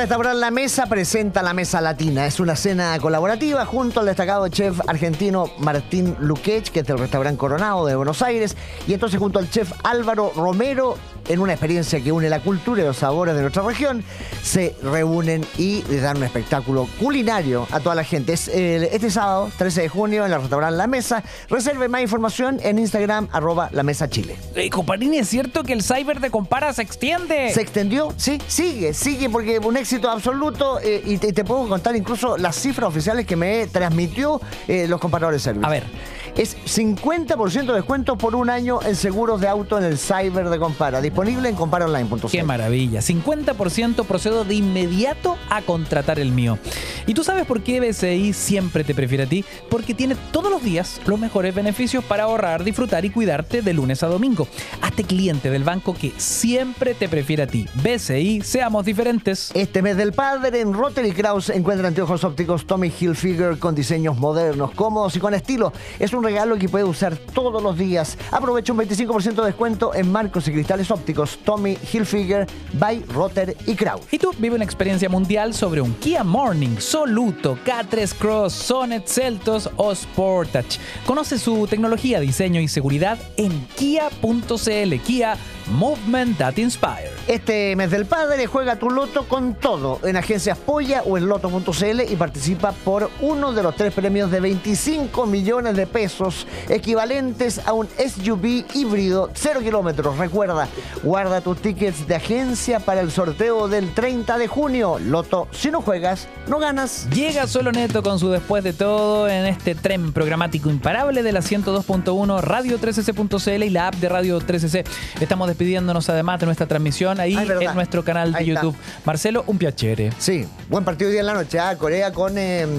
Restaurante La Mesa presenta La Mesa Latina. Es una cena colaborativa junto al destacado chef argentino Martín Luquech, que es del restaurante Coronado de Buenos Aires, y entonces junto al chef Álvaro Romero, en una experiencia que une la cultura y los sabores de nuestra región, se reúnen y les dan un espectáculo culinario a toda la gente. Es este sábado, 13 de junio, en el restaurante La Mesa. Reserve más información en Instagram, @lamesachile. Comparini, ¿es cierto que el cyber de Compara se extiende? ¿Se extendió? Sí, sigue, porque un éxito absoluto, y te puedo contar incluso las cifras oficiales que me transmitió los comparadores service. A ver. Es 50% de descuento por un año en seguros de auto en el cyber de Compara, disponible en comparaonline.cl. ¡Qué maravilla! 50% procedo de inmediato a contratar el mío. ¿Y tú sabes por qué BCI siempre te prefiere a ti? Porque tiene todos los días los mejores beneficios para ahorrar, disfrutar y cuidarte de lunes a domingo. Hazte cliente del banco que siempre te prefiere a ti. BCI, seamos diferentes. Este mes del padre, en Rotary Kraus encuentra anteojos ópticos Tommy Hilfiger con diseños modernos, cómodos y con estilo. Es un regalo que puede usar todos los días. Aprovecha un 25% de descuento en marcos y cristales ópticos Tommy Hilfiger by Rotary y Kraus. Y tú vive una experiencia mundial sobre un Kia Morning, Soluto, K3 Cross, Sonet, Seltos o Sportage. Conoce su tecnología, diseño y seguridad en kia.cl. Kia, Movement that Inspire. Este mes del padre, juega tu loto con todo en agencias Polla o en loto.cl y participa por uno de los 3 premios de 25 millones de pesos, equivalentes a un SUV híbrido 0 kilómetros. Recuerda, guarda tus tickets de agencia para el sorteo del 30 de junio. Loto, si no juegas, no ganas. Llega Solo Neto con su Después de Todo en este tren programático imparable de la 102.1, radio3cc.cl y la app de Radio 3cc. Estamos despidiéndonos además de nuestra transmisión ahí en nuestro canal de ahí YouTube. Está. Marcelo, un piacere. Sí, buen partido hoy día en la noche. Corea con...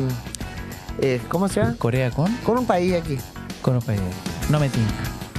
¿cómo se llama? ¿Corea con? Con un país aquí. Con un país. No me tinca.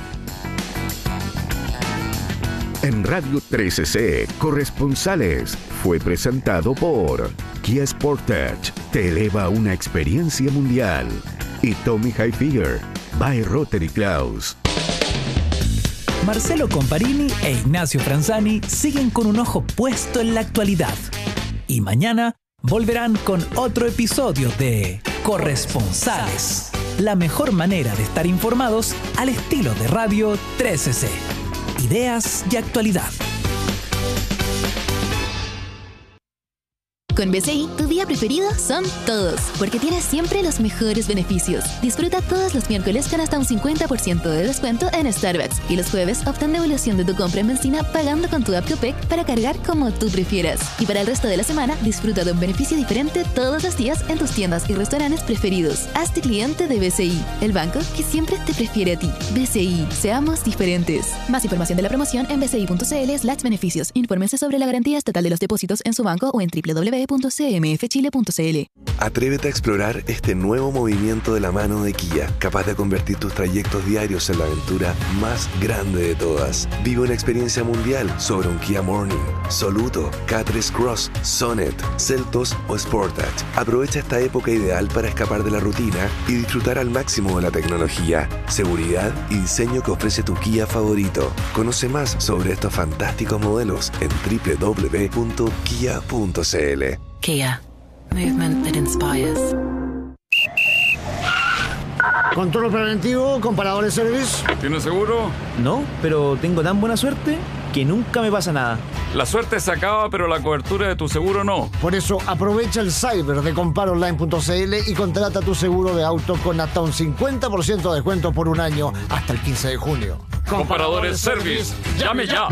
En Radio 13C, Corresponsales, fue presentado por Kia Sportage, te eleva a una experiencia mundial, y Tommy Hilfiger, by Rotary Kraus. Marcelo Comparini e Ignacio Franzani siguen con un ojo puesto en la actualidad. Y mañana volverán con otro episodio de Corresponsales, la mejor manera de estar informados al estilo de Radio 13C. Ideas y actualidad. Con BCI, tu día preferido son todos, porque tienes siempre los mejores beneficios. Disfruta todos los miércoles con hasta un 50% de descuento en Starbucks y los jueves obtén devolución de tu compra en benzina pagando con tu app Copec para cargar como tú prefieras. Y para el resto de la semana, disfruta de un beneficio diferente todos los días en tus tiendas y restaurantes preferidos. Hazte cliente de BCI, el banco que siempre te prefiere a ti. BCI, seamos diferentes. Más información de la promoción en bci.cl/beneficios. Infórmense sobre la garantía estatal de los depósitos en su banco o en www.cmfchile.cl. Atrévete a explorar este nuevo movimiento de la mano de Kia, capaz de convertir tus trayectos diarios en la aventura más grande de todas. Vive una experiencia mundial sobre un Kia Morning, Soluto, K3 Cross, Sonet, Seltos o Sportage. Aprovecha esta época ideal para escapar de la rutina y disfrutar al máximo de la tecnología, seguridad y diseño que ofrece tu Kia favorito. Conoce más sobre estos fantásticos modelos en www.kia.cl. Kia. Movement that inspires. Control preventivo, comparadores service. ¿Tienes seguro? No, pero tengo tan buena suerte que nunca me pasa nada. La suerte se acaba, pero la cobertura de tu seguro no. Por eso aprovecha el cyber de comparaonline.cl y contrata tu seguro de auto con hasta un 50% de descuento por un año hasta el 15 de junio. Comparadores Service, llame ya.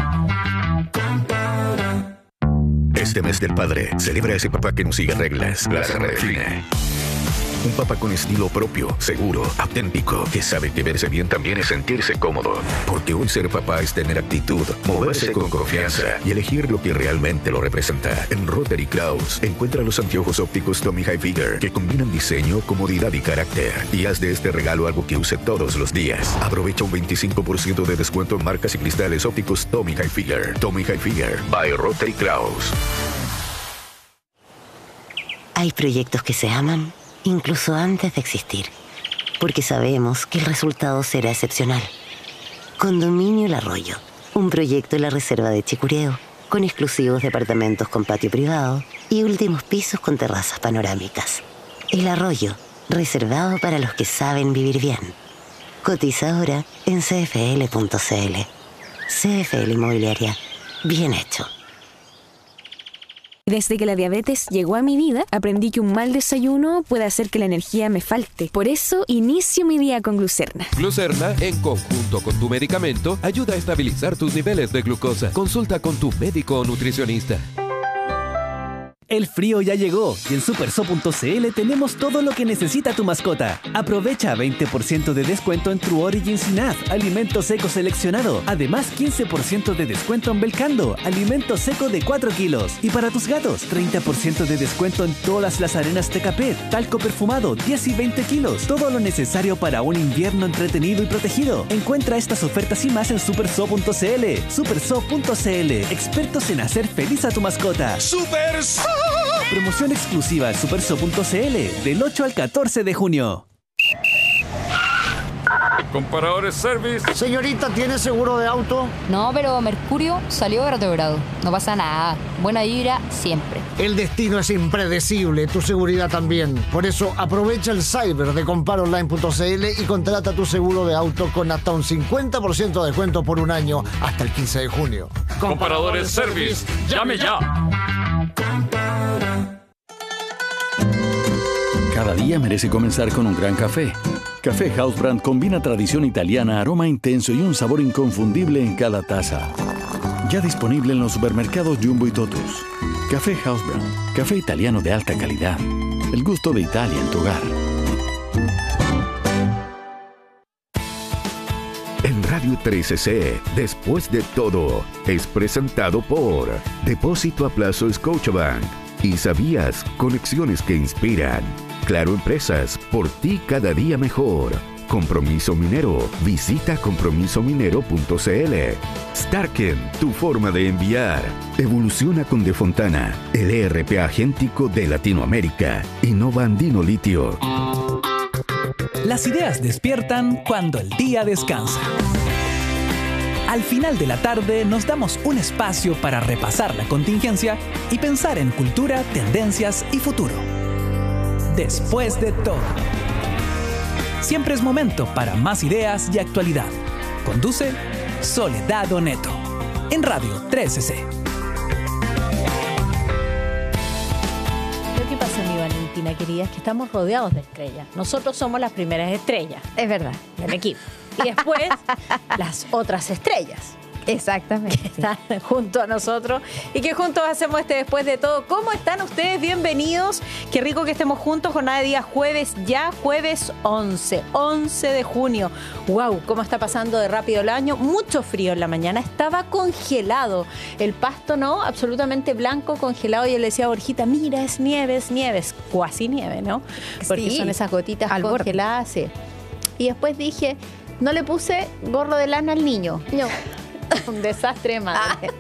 Este mes del padre, celebra a ese papá que no sigue reglas, las redefine. Un papá con estilo propio, seguro, auténtico, que sabe que verse bien también es sentirse cómodo. Porque hoy ser papá es tener actitud, moverse con confianza y elegir lo que realmente lo representa. En Rotary Kraus, encuentra los anteojos ópticos Tommy Hilfiger que combinan diseño, comodidad y carácter. Y haz de este regalo algo que use todos los días. Aprovecha un 25% de descuento en marcas y cristales ópticos Tommy Hilfiger. Tommy Hilfiger, by Rotary Kraus. Hay proyectos que se aman incluso antes de existir, porque sabemos que el resultado será excepcional. Condominio El Arroyo, un proyecto en la reserva de Chicureo, con exclusivos departamentos con patio privado y últimos pisos con terrazas panorámicas. El Arroyo, reservado para los que saben vivir bien. Cotiza ahora en cfl.cl. CFL Inmobiliaria. Bien hecho. Desde que la diabetes llegó a mi vida, aprendí que un mal desayuno puede hacer que la energía me falte. Por eso, inicio mi día con Glucerna. Glucerna, en conjunto con tu medicamento, ayuda a estabilizar tus niveles de glucosa. Consulta con tu médico o nutricionista. El frío ya llegó y en superso.cl tenemos todo lo que necesita tu mascota. Aprovecha 20% de descuento en True Origins Sinaf, alimento seco seleccionado. Además, 15% de descuento en Belcando, alimento seco de 4 kilos. Y para tus gatos, 30% de descuento en todas las arenas TKP, talco perfumado, 10 y 20 kilos. Todo lo necesario para un invierno entretenido y protegido. Encuentra estas ofertas y más en superso.cl. Superso.cl, expertos en hacer feliz a tu mascota. ¡Superso! Promoción exclusiva en superso.cl del 8 al 14 de junio. Comparadores Service. Señorita, ¿tiene seguro de auto? No, pero Mercurio salió vertebrado. No pasa nada. Buena vibra siempre. El destino es impredecible, tu seguridad también. Por eso aprovecha el cyber de comparonline.cl y contrata tu seguro de auto con hasta un 50% de descuento por un año hasta el 15 de junio. Comparadores Service. Llame ya. Cada día merece comenzar con un gran café. Café Housebrand combina tradición italiana, aroma intenso y un sabor inconfundible en cada taza. Ya disponible en los supermercados Jumbo y Totus. Café Housebrand, café italiano de alta calidad. El gusto de Italia en tu hogar. En Radio 13C, Después de Todo, es presentado por Depósito a Plazo Scotiabank. ¿Y sabías? Conexiones que inspiran. Claro Empresas, por ti cada día mejor. Compromiso Minero, visita compromisominero.cl. Starken, tu forma de enviar. Evoluciona con De Fontana, el ERP agéntico de Latinoamérica. Innova Andino Litio. Las ideas despiertan cuando el día descansa. Al final de la tarde nos damos un espacio para repasar la contingencia y pensar en cultura, tendencias y futuro. Después de todo. Siempre es momento para más ideas y actualidad. Conduce Soledad Oneto. En Radio 13C. Lo que pasa, mi Valentina querida, es que estamos rodeados de estrellas. Nosotros somos las primeras estrellas. Es verdad. Del equipo. Y después, las otras estrellas. Exactamente. Que están junto a nosotros y que juntos hacemos este Después de Todo. ¿Cómo están ustedes? Bienvenidos. Qué rico que estemos juntos. Jornada de día jueves, ya jueves 11 de junio. ¡Wow! ¿Cómo está pasando de rápido el año? Mucho frío en la mañana. Estaba congelado. El pasto, ¿no? Absolutamente blanco, congelado. Y yo le decía a Borjita, mira, es nieve, es nieve. Es cuasi nieve, ¿no? Porque sí, son esas gotitas congeladas. Sí. Y después dije, no le puse gorro de lana al niño. No. Un desastre de madre.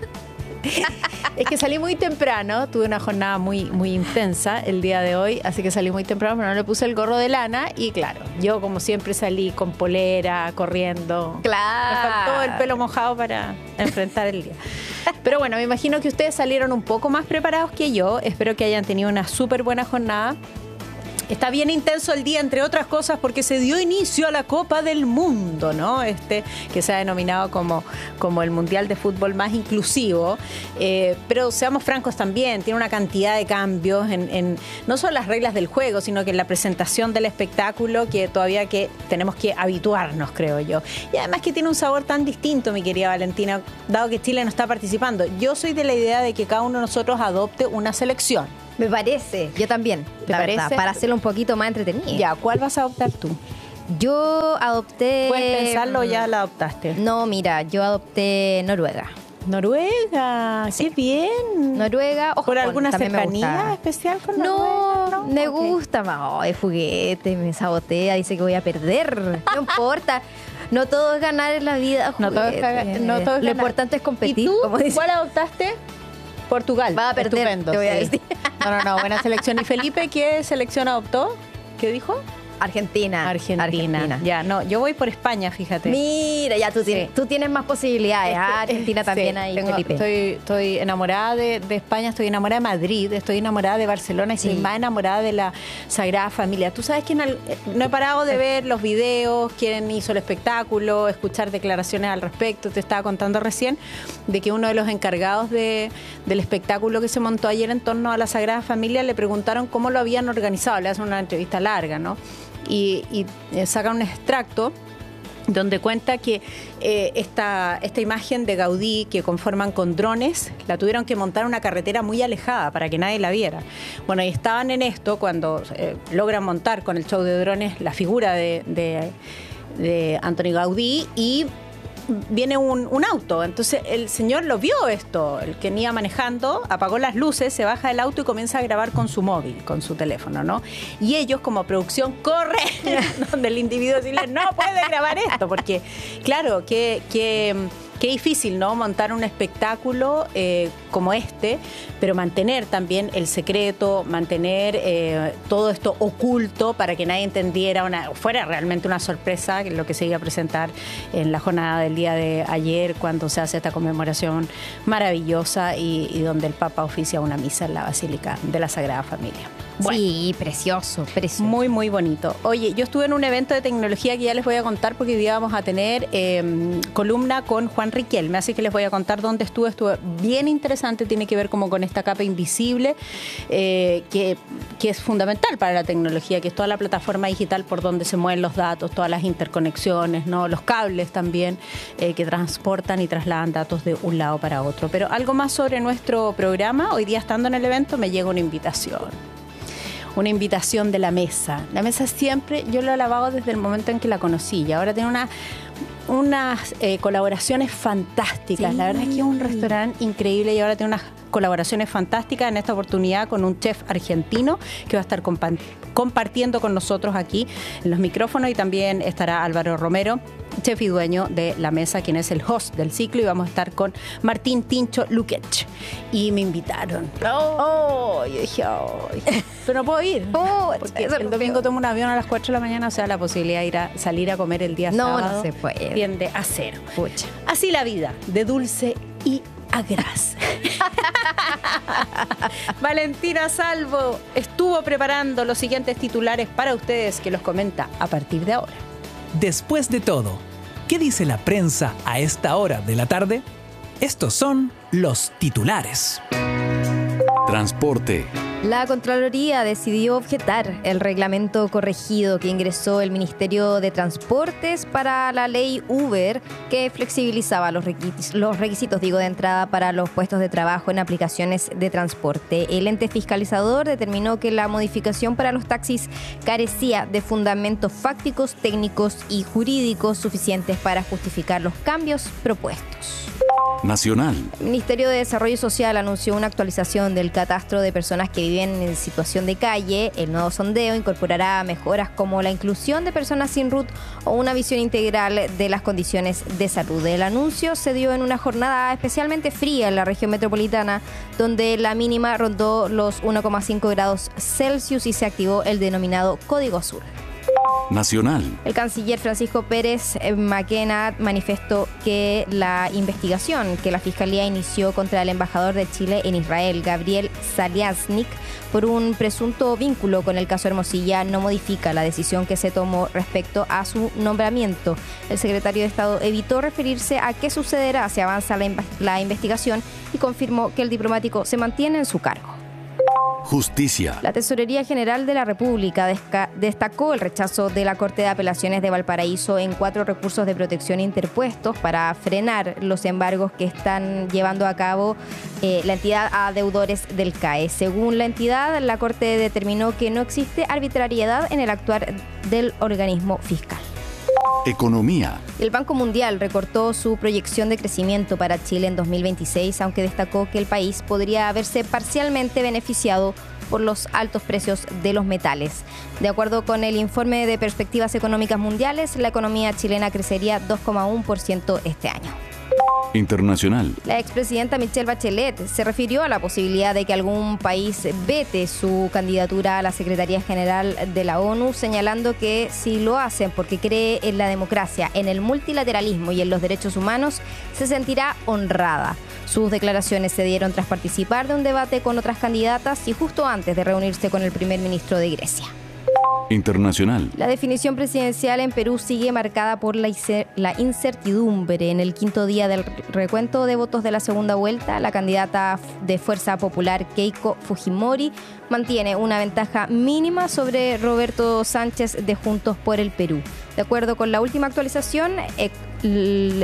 Es que salí muy temprano, tuve una jornada muy intensa el día de hoy, así que salí muy temprano, pero no le puse el gorro de lana y claro, yo como siempre salí con polera, corriendo. Claro. Me faltó el pelo mojado para enfrentar el día. Pero bueno, me imagino que ustedes salieron un poco más preparados que yo, espero que hayan tenido una súper buena jornada. Está bien intenso el día, entre otras cosas, porque se dio inicio a la Copa del Mundo, ¿no? Que se ha denominado como el Mundial de Fútbol más inclusivo. Pero seamos francos también, tiene una cantidad de cambios no solo las reglas del juego, sino que en la presentación del espectáculo que todavía que tenemos que habituarnos, creo yo. Y además que tiene un sabor tan distinto, mi querida Valentina, dado que Chile no está participando. Yo soy de la idea de que cada uno de nosotros adopte una selección. Me parece, yo también. ¿Te parece? Verdad, para hacerlo un poquito más entretenido. Ya, ¿cuál vas a adoptar tú? Yo adopté... ¿Puedes pensarlo o ya la adoptaste? No, mira, yo adopté Noruega. Noruega, sí. Qué bien. Noruega, ojo, ¿por alguna cercanía especial con Noruega? No, me gusta más. De juguete, me sabotea, dice que voy a perder. No importa. No todo es ganar en la vida. No todo es ganar. Lo importante es competir. ¿Y tú? Como dice. ¿Cuál adoptaste? Portugal. Va a perder, estupendo, te voy a sí. decir. No, buena selección. ¿Y Felipe qué selección adoptó? ¿Qué dijo? Argentina. Ya, no, yo voy por España, fíjate. Mira, ya tú tienes más posibilidades. Argentina también hay, Felipe. Estoy enamorada de España, estoy enamorada de Madrid, estoy enamorada de Barcelona y estoy más enamorada de la Sagrada Familia. Tú sabes que no he parado de ver los videos, quién hizo el espectáculo, escuchar declaraciones al respecto. Te estaba contando recién de que uno de los encargados del espectáculo que se montó ayer en torno a la Sagrada Familia le preguntaron cómo lo habían organizado. Le hacen una entrevista larga, ¿no? Y saca un extracto donde cuenta que esta imagen de Gaudí que conforman con drones, la tuvieron que montar en una carretera muy alejada para que nadie la viera. Bueno, y estaban en esto cuando logran montar con el show de drones la figura de Antoni Gaudí y viene un auto. Entonces el señor lo vio esto, el que venía manejando, apagó las luces, se baja del auto y comienza a grabar con su móvil, con su teléfono, ¿no? Y ellos como producción corren donde el individuo decirle, no puede grabar esto, porque claro, qué difícil, ¿no? Montar un espectáculo como este, pero mantener también el secreto, mantener todo esto oculto para que nadie entendiera, fuera realmente una sorpresa lo que se iba a presentar en la jornada del día de ayer cuando se hace esta conmemoración maravillosa y donde el Papa oficia una misa en la Basílica de la Sagrada Familia. Bueno, sí, precioso. Muy, muy bonito. Oye, yo estuve en un evento de tecnología que ya les voy a contar porque hoy día vamos a tener columna con Juan Riquelme, así que les voy a contar dónde estuve. Estuve bien interesante, tiene que ver como con esta capa invisible que es fundamental para la tecnología, que es toda la plataforma digital por donde se mueven los datos, todas las interconexiones, ¿no? Los cables también que transportan y trasladan datos de un lado para otro. Pero algo más sobre nuestro programa. Hoy día, estando en el evento, me llega una invitación de la mesa. La mesa siempre, yo lo he alabado desde el momento en que la conocí y ahora tiene unas colaboraciones fantásticas. Sí. La verdad es que es un restaurante increíble y ahora tiene unas colaboraciones fantásticas, en esta oportunidad con un chef argentino que va a estar compartiendo con nosotros aquí en los micrófonos, y también estará Álvaro Romero, chef y dueño de la mesa, quien es el host del ciclo, y vamos a estar con Martín Tincho Luquech. Y me invitaron. Yo dije, pero no puedo ir, porque el domingo tomo un avión a las 4 de la mañana, o sea, la posibilidad de ir a salir a comer el día sábado no se puede. Tiende a cero. Pucha. Así la vida, de dulce y a gras. Valentina Salvo estuvo preparando los siguientes titulares para ustedes, que los comenta a partir de ahora. Después de todo, ¿qué dice la prensa a esta hora de la tarde? Estos son los titulares. Transporte. La Contraloría decidió objetar el reglamento corregido que ingresó el Ministerio de Transportes para la ley Uber, que flexibilizaba los requisitos de entrada para los puestos de trabajo en aplicaciones de transporte. El ente fiscalizador determinó que la modificación para los taxis carecía de fundamentos fácticos, técnicos y jurídicos suficientes para justificar los cambios propuestos. Nacional. El Ministerio de Desarrollo Social anunció una actualización del catastro de personas que viven en situación de calle. El nuevo sondeo incorporará mejoras como la inclusión de personas sin RUT o una visión integral de las condiciones de salud. El anuncio se dio en una jornada especialmente fría en la región metropolitana, donde la mínima rondó los 1,5 grados Celsius y se activó el denominado Código Azul. Nacional. El canciller Francisco Pérez Maquena manifestó que la investigación que la Fiscalía inició contra el embajador de Chile en Israel, Gabriel Saliasnik, por un presunto vínculo con el caso Hermosilla, no modifica la decisión que se tomó respecto a su nombramiento. El secretario de Estado evitó referirse a qué sucederá si avanza la investigación y confirmó que el diplomático se mantiene en su cargo. Justicia. La Tesorería General de la República destacó el rechazo de la Corte de Apelaciones de Valparaíso en 4 recursos de protección interpuestos para frenar los embargos que están llevando a cabo la entidad a deudores del CAE. Según la entidad, la Corte determinó que no existe arbitrariedad en el actuar del organismo fiscal. Economía. El Banco Mundial recortó su proyección de crecimiento para Chile en 2026, aunque destacó que el país podría haberse parcialmente beneficiado por los altos precios de los metales. De acuerdo con el informe de Perspectivas Económicas Mundiales, la economía chilena crecería 2,1% este año. Internacional. La expresidenta Michelle Bachelet se refirió a la posibilidad de que algún país vete su candidatura a la Secretaría General de la ONU, señalando que si lo hacen porque cree en la democracia, en el multilateralismo y en los derechos humanos, se sentirá honrada. Sus declaraciones se dieron tras participar de un debate con otras candidatas y justo antes de reunirse con el primer ministro de Grecia. Internacional. La definición presidencial en Perú sigue marcada por la incertidumbre. En el quinto día del recuento de votos de la segunda vuelta, la candidata de Fuerza Popular Keiko Fujimori mantiene una ventaja mínima sobre Roberto Sánchez de Juntos por el Perú. De acuerdo con la última actualización, el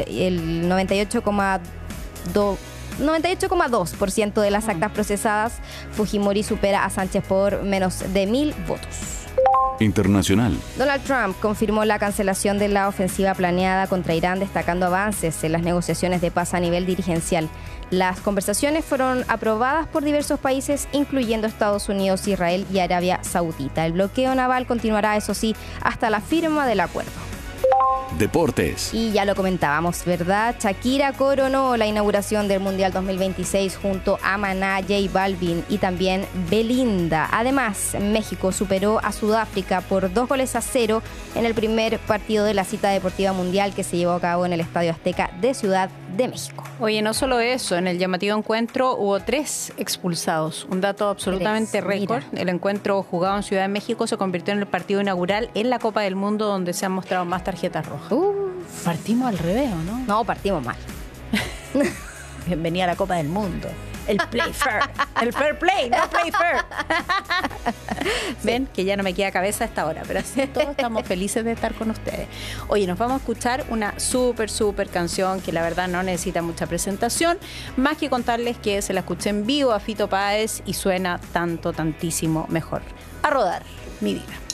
98,2% de las actas procesadas, Fujimori supera a Sánchez por menos de 1.000 votos. Internacional. Donald Trump confirmó la cancelación de la ofensiva planeada contra Irán, destacando avances en las negociaciones de paz a nivel dirigencial. Las conversaciones fueron aprobadas por diversos países, incluyendo Estados Unidos, Israel y Arabia Saudita. El bloqueo naval continuará, eso sí, hasta la firma del acuerdo. Deportes. Y ya lo comentábamos, ¿verdad? Shakira coronó la inauguración del Mundial 2026 junto a Maná, J Balvin y también Belinda. Además, México superó a Sudáfrica por 2-0 en el primer partido de la cita deportiva mundial que se llevó a cabo en el Estadio Azteca de Ciudad de México. Oye, no solo eso, en el llamativo encuentro hubo 3 expulsados, un dato absolutamente récord. El encuentro jugado en Ciudad de México se convirtió en el partido inaugural en la Copa del Mundo, donde se han mostrado más tarjetas rojas. Partimos al revés, ¿o no? No, partimos mal. Bienvenida a la Copa del Mundo. El play fair. El fair play, no play fair. Ven que ya no me queda cabeza a esta hora, pero así todos estamos felices de estar con ustedes. Oye, nos vamos a escuchar una súper canción que la verdad no necesita mucha presentación, más que contarles que se la escuché en vivo a Fito Páez y suena tantísimo mejor. A rodar, mi vida.